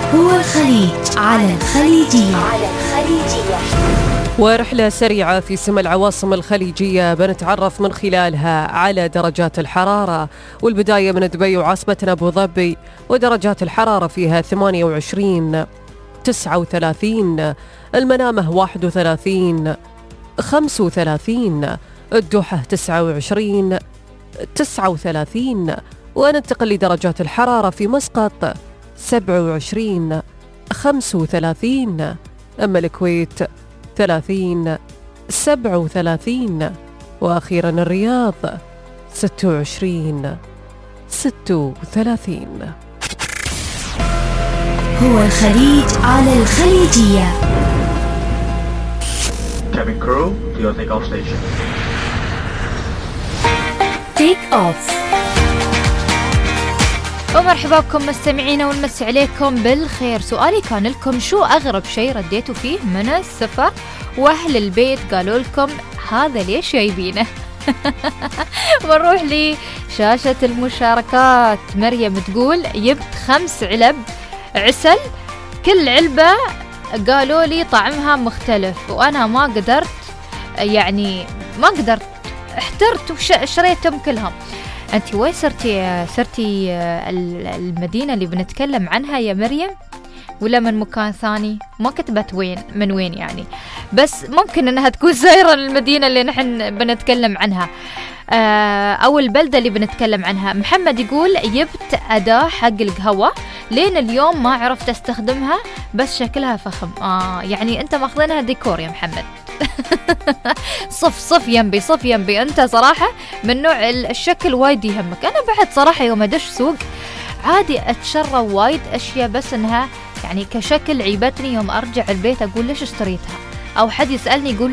هو الخليج على الخليجية. ورحلة سريعة في سما العواصم الخليجية بنتعرف من خلالها على درجات الحرارة، والبداية من دبي وعاصمتنا أبو ظبي، ودرجات الحرارة فيها 28 39، المنامة 31 35، الدوحة 29 39، وننتقل لدرجات الحرارة في مسقط 27 35، أما الكويت 30 37، وأخيرا الرياض 26 36. هو الخليج على الخليجية. Cabin crew to your takeoff station. Take off. ومرحبا بكم مستمعينا ونمسي عليكم بالخير. سؤالي كان لكم: شو أغرب شيء رديتوا فيه من السفر وأهل البيت قالوا لكم هذا ليش جايبينه؟ ونروح لشاشة المشاركات. مريم تقول: جبت 5 علب عسل، كل علبة قالوا لي طعمها مختلف وأنا ما قدرت احترت وشريتهم كلهم. أنت وين صرتي المدينة اللي بنتكلم عنها يا مريم، ولا من مكان ثاني؟ ما كتبت من وين يعني، بس ممكن أنها تكون زايرة المدينة اللي نحن بنتكلم عنها أو البلدة اللي بنتكلم عنها. محمد يقول: جبت أداة حق القهوة لين اليوم ما عرفت استخدمها بس شكلها فخم. يعني أنت ماخذينها ديكور يا محمد. صف ينبي أنت صراحة من نوع الشكل وايد يهمك. أنا بعد صراحة يوم أدش سوق عادي أتشرى وايد أشياء، بس أنها يعني كشكل عيبتني. يوم أرجع البيت أقول ليش اشتريتها، أو حد يسألني يقول